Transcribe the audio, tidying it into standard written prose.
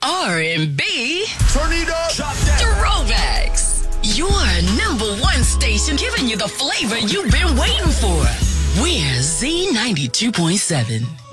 R&B. Turn it up. Drop that. Throwbacks. Your #1 station giving you the flavor you've been waiting for. We're Z92.7.